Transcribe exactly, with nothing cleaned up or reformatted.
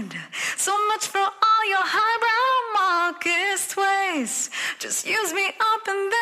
mind. So much for all your highbrow Marxist ways. Just use me up and